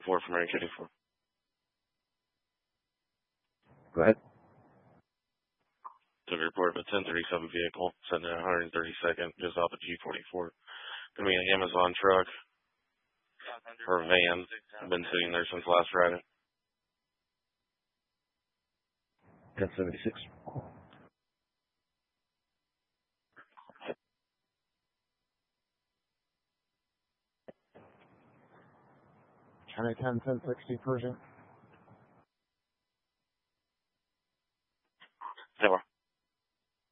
4 from Area 54. Go ahead. Took a report of a 1037 vehicle sitting at 132nd, just off of G44. Gonna be an Amazon truck or van. Been sitting there since last Friday. 1076. County 10, 1060 Persian.